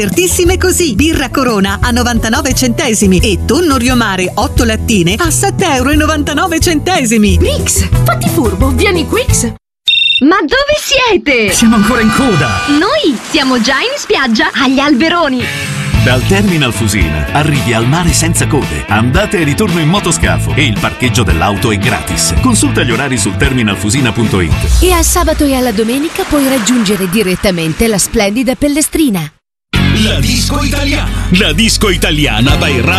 Certissime così. Birra Corona a 99 centesimi e tonno Riomare 8 lattine a 7,99 €. Brix, fatti furbo, vieni Quix. Ma dove siete? Siamo ancora in coda. Noi siamo già in spiaggia, agli Alberoni. Dal Terminal Fusina arrivi al mare senza code, andata e ritorno in motoscafo e il parcheggio dell'auto è gratis. Consulta gli orari sul terminalfusina.it. E al sabato e alla domenica puoi raggiungere direttamente la splendida Pellestrina. La disco italiana. La disco italiana by